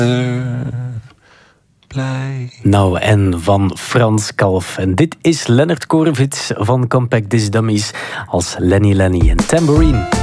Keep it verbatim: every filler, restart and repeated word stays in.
Blij. Nou, en van Frans Kalf. En dit is Leonard Korenvits van Compact Disc Dummies als Lenny Lenny en Tambourine.